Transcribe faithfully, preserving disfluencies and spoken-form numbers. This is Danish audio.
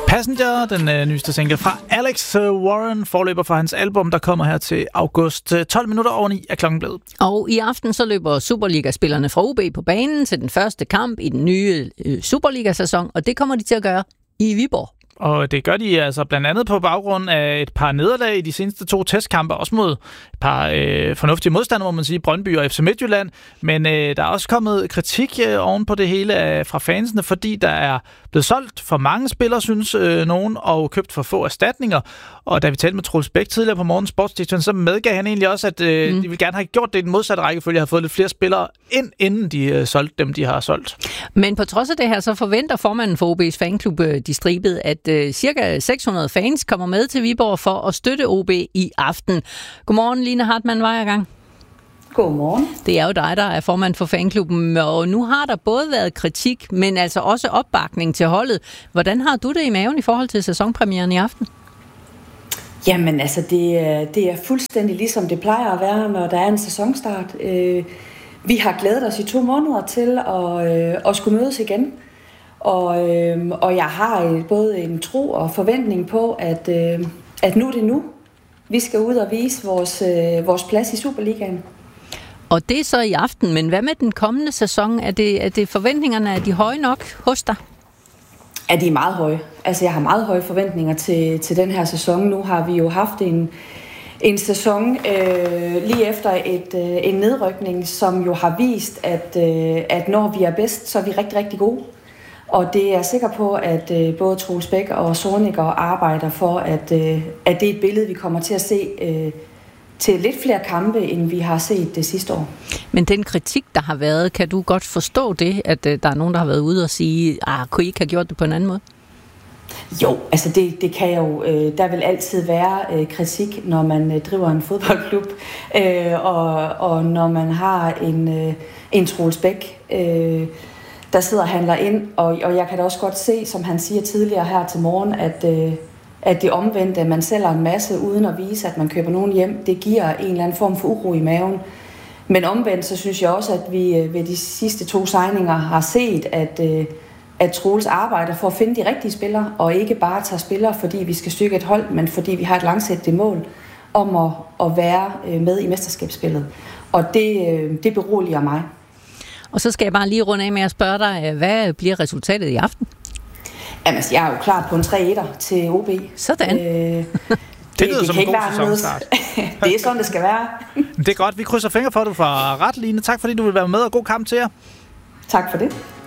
Passenger, den øh, nyeste single fra Alex Warren, forløber for hans album, der kommer her til august. tolv minutter over ni er klokken blevet. Og i aften så løber Superliga-spillerne fra O B på banen til den første kamp i den nye øh, Superliga-sæson, og det kommer de til at gøre i Viborg. Og det gør de altså blandt andet på baggrund af et par nederlag i de seneste to testkampe, også mod et par øh, fornuftige modstandere, må man sige, Brøndby og F C Midtjylland. Men øh, der er også kommet kritik øh, oven på det hele af, fra fansene, fordi der er blevet solgt for mange spillere, synes øh, nogen, og købt for få erstatninger. Og da vi talte med Troels Bæk tidligere på morgen sportsdirektoren, så medgav han egentlig også, at øh, mm. de ville gerne have gjort det i den modsatte rækkefølge, at have fået lidt flere spillere ind, inden de øh, solgte dem, de har solgt. Men på trods af det her, så forventer formanden for O B's fanklub, øh, De Stribede, at øh, cirka seks hundrede fans kommer med til Viborg for at støtte O B i aften. Godmorgen, Line Hartmann Weiergang. Godmorgen. Det er jo dig, der er formand for fanklubben, og nu har der både været kritik, men altså også opbakning til holdet. Hvordan har du det i maven i forhold til sæsonpremieren i aften? Jamen altså, det, det er fuldstændig ligesom det plejer at være, når der er en sæsonstart. Vi har glædet os i to måneder til at, at skulle mødes igen. Og, og jeg har både en tro og forventning på, at, at nu er det nu. Vi skal ud og vise vores, vores plads i Superligaen. Og det er så i aften, men hvad med den kommende sæson? Er det, er det forventningerne, er de høje nok hos dig? Ja, de er meget høje. Altså, jeg har meget høje forventninger til, til den her sæson. Nu har vi jo haft en, en sæson øh, lige efter et, øh, en nedrykning, som jo har vist, at, øh, at når vi er bedst, så er vi rigtig, rigtig gode. Og det er jeg sikker på, at øh, både Troels Bæk og Zorniger arbejder for, at, øh, at det er et billede, vi kommer til at se øh, til lidt flere kampe, end vi har set det sidste år. Men den kritik, der har været, kan du godt forstå det, at øh, der er nogen, der har været ude og sige, ah, kunne I ikke have gjort det på en anden måde? Jo, altså det, det kan jo, øh, der vil altid være øh, kritik, når man øh, driver en fodboldklub, øh, og, og når man har en, øh, en Troels Bæk, øh, der sidder og handler ind, og, og jeg kan da også godt se, som han siger tidligere her til morgen, at, øh, at det omvendte, at man sælger en masse uden at vise, at man køber nogen hjem, det giver en eller anden form for uro i maven. Men omvendt, så synes jeg også, at vi øh, ved de sidste to signinger har set, at, øh, at Troels arbejder for at finde de rigtige spillere, og ikke bare tager spillere, fordi vi skal styrke et hold, men fordi vi har et langsigtet mål om at, at være med i mesterskabsspillet. Og det, øh, det beroliger mig. Og så skal jeg bare lige runde af med at spørge dig, hvad bliver resultatet i aften? Jamen, jeg er jo klar på en tre etter til O B. Sådan. Øh, det lyder som en god sæsonstart. Det er sådan, det skal være. Det er godt. Vi krydser fingre for, at du får ret, Line. Tak fordi du vil være med, og god kamp til jer. Tak for det.